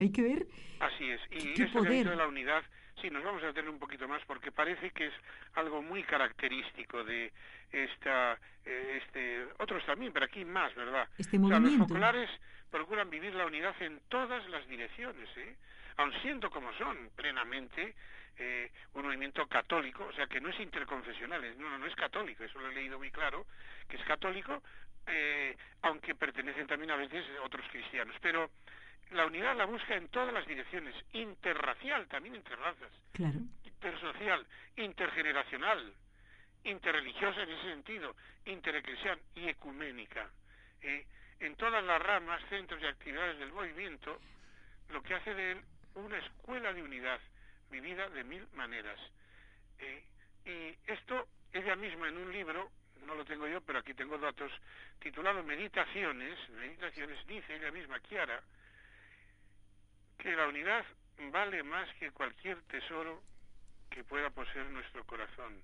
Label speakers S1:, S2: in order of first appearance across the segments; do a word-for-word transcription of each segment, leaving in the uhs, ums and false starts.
S1: Hay que ver
S2: Así es. Y
S1: qué
S2: esto que ha dicho
S1: poder.
S2: de la unidad, sí, nos vamos a detener un poquito más porque parece que es algo muy característico de esta, eh, este, otros también, pero aquí más, ¿verdad?
S1: Este
S2: O sea, los
S1: movimiento.
S2: focolares procuran vivir la unidad en todas las direcciones, ¿eh? Aun siendo como son plenamente eh, un movimiento católico, o sea, que no es interconfesional, es- no, no, no es católico, eso lo he leído muy claro, que es católico, eh, aunque pertenecen también a veces otros cristianos, pero la unidad la busca en todas las direcciones, interracial, también entre razas,
S1: Claro.
S2: intersocial, intergeneracional, interreligiosa en ese sentido, intereclesial y ecuménica. Eh, en todas las ramas, centros y actividades del movimiento, lo que hace de él una escuela de unidad, vivida de mil maneras. Eh, y esto, ella misma en un libro, no lo tengo yo, pero aquí tengo datos, titulado Meditaciones, Meditaciones, dice ella misma, Chiara, que la unidad vale más que cualquier tesoro que pueda poseer nuestro corazón,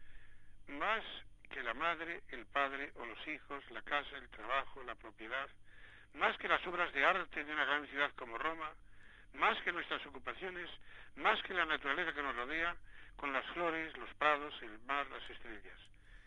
S2: más que la madre, el padre o los hijos, la casa, el trabajo, la propiedad, más que las obras de arte de una gran ciudad como Roma, más que nuestras ocupaciones, más que la naturaleza que nos rodea, con las flores, los prados, el mar, las estrellas.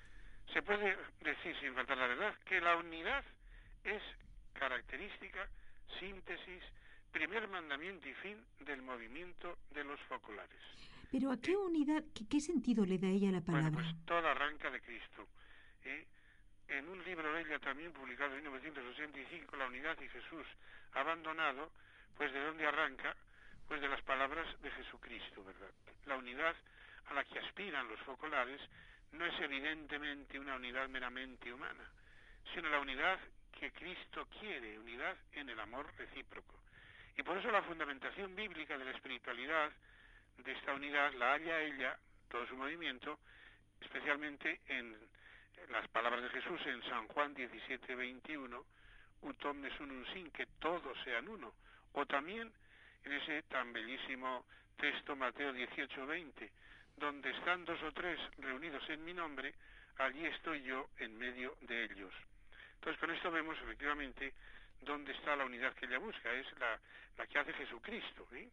S2: Se puede decir, sin faltar la verdad, que la unidad es característica, síntesis, primer mandamiento y fin del movimiento de los focolares.
S1: Pero ¿a qué
S2: ¿Eh?
S1: unidad, qué, qué sentido le da ella a la
S2: Bueno, pues
S1: palabra?
S2: todo arranca de Cristo. ¿Eh? En un libro de ella también publicado en mil novecientos ochenta y cinco, La unidad y Jesús abandonado, pues ¿de dónde arranca? Pues de las palabras de Jesucristo, ¿verdad? La unidad a la que aspiran los focolares no es evidentemente una unidad meramente humana, sino la unidad que Cristo quiere, unidad en el amor recíproco. Y por eso la fundamentación bíblica de la espiritualidad de esta unidad la halla ella, todo su movimiento, especialmente en las palabras de Jesús en San Juan diecisiete veintiuno, ut omnes unum sin, que todos sean uno, o también en ese tan bellísimo texto Mateo dieciocho veinte, donde están dos o tres reunidos en mi nombre, allí estoy yo en medio de ellos. Entonces con esto vemos efectivamente dónde está la unidad que ella busca, es la, la que hace Jesucristo, ¿eh?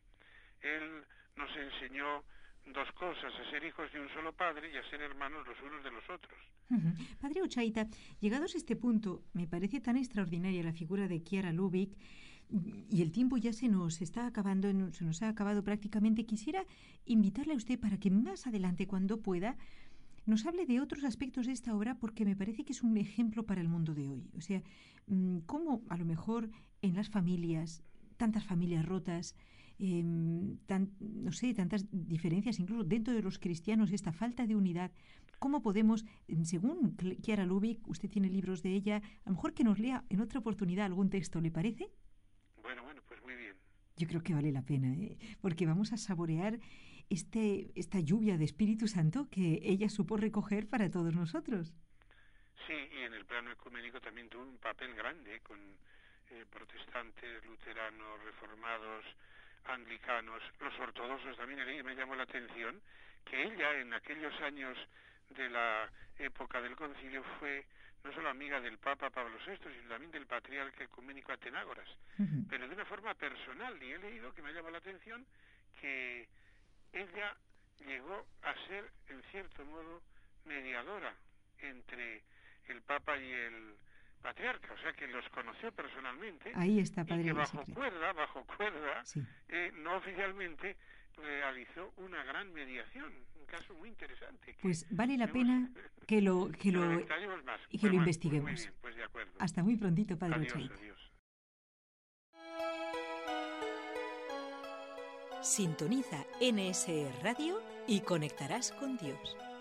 S2: Él nos enseñó dos cosas, a ser hijos de un solo padre y a ser hermanos los unos de los otros.
S1: Ujú. Padre Uchaita, llegados a este punto, me parece tan extraordinaria la figura de Chiara Lubich y el tiempo ya se nos está acabando, se nos ha acabado prácticamente. Quisiera invitarle a usted para que más adelante, cuando pueda, nos hable de otros aspectos de esta obra porque me parece que es un ejemplo para el mundo de hoy. O sea, mm, cómo a lo mejor en las familias, tantas familias rotas, eh, tan, no sé, tantas diferencias, incluso dentro de los cristianos, esta falta de unidad, cómo podemos, eh, según Chiara Lubich, usted tiene libros de ella, a lo mejor que nos lea en otra oportunidad algún texto, ¿le parece?
S2: Bueno, bueno, pues muy bien.
S1: Yo creo que vale la pena, ¿eh? Porque vamos a saborear este, esta lluvia de Espíritu Santo que ella supo recoger para todos nosotros.
S2: Sí, y en el plano ecuménico también tuvo un papel grande con eh, protestantes, luteranos, reformados, anglicanos, los ortodoxos también. Y me llamó la atención que ella en aquellos años de la época del concilio fue no solo amiga del Papa Pablo sexto, sino también del patriarca ecuménico Atenágoras,
S1: Ujú.
S2: pero de una forma personal. Y he leído que me llamó la atención que ella llegó a ser, en cierto modo, mediadora entre el Papa y el patriarca, o sea que los conoció personalmente
S1: Ahí está,
S2: y
S1: padre,
S2: que
S1: el
S2: bajo
S1: secreto.
S2: cuerda, bajo cuerda,
S1: Sí.
S2: eh, no oficialmente realizó una gran mediación, un caso muy interesante que
S1: Pues vale la
S2: tenemos
S1: pena que lo, que
S2: que lo
S1: lo,
S2: detallaremos más.
S1: y que
S2: Pues
S1: lo
S2: bueno, pues muy
S1: investiguemos.
S2: bien, pues de acuerdo.
S1: Hasta muy prontito, padre
S2: Adiós,
S1: Ochaita.
S2: adiós.
S3: Sintoniza N S E Radio y conectarás con Dios.